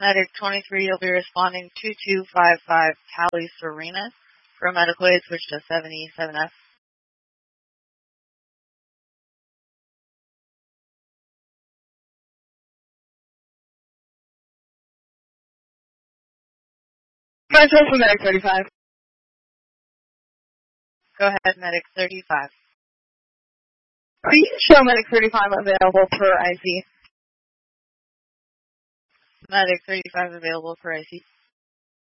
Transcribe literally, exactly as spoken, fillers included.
Medic twenty-three, you'll be responding two two five five Cali Serena. For medical aid, switch to seven E seven F. Transfer for Medic thirty-five. Go ahead, Medic thirty-five. Please show Medic thirty-five available for I C. Medic thirty-five available for I C.